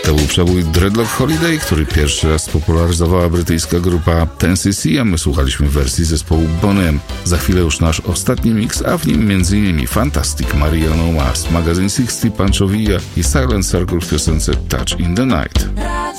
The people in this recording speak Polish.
To był przebój Dreadlock Holiday, który pierwszy raz spopularyzowała brytyjska grupa 10cc, a my słuchaliśmy wersji zespołu Boney M. Za chwilę już nasz ostatni mix, a w nim m.in. Fantastic, Mariano Mars, Magazine 60, Pancho Villa i Silent Circle w piosence Touch in the Night.